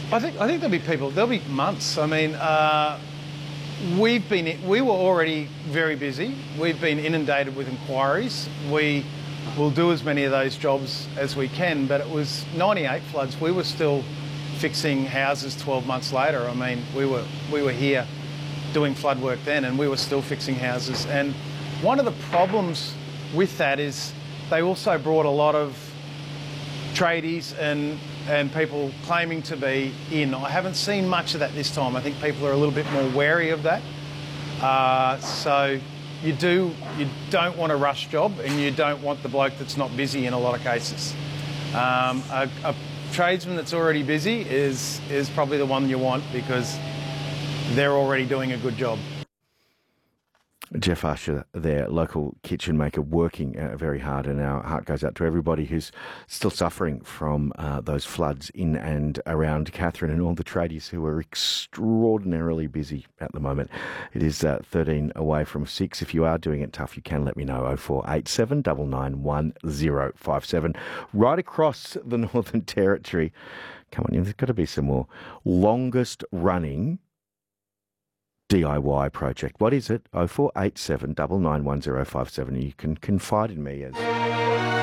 I think there'll be months. I mean, we were already very busy. We've been inundated with inquiries. We will do as many of those jobs as we can, but it was 98 floods. We were still fixing houses 12 months later. I mean, we were here doing flood work then, and we were still fixing houses. And one of the problems with that is they also brought a lot of tradies and people claiming to be in. I haven't seen much of that this time. I think people are a little bit more wary of that. So you don't want a rush job, and you don't want the bloke that's not busy in a lot of cases. A tradesman that's already busy is probably the one you want, because they're already doing a good job. Jeff Usher, their local kitchen maker, working very hard, and our heart goes out to everybody who's still suffering from those floods in and around Katherine, and all the tradies who are extraordinarily busy at the moment. It is 13 away from 6. If you are doing it tough, you can let me know. 0487 991 057. Right across the Northern Territory. Come on, there's got to be some more. Longest running DIY project. What is it? 0487 991 057. You can confide in me as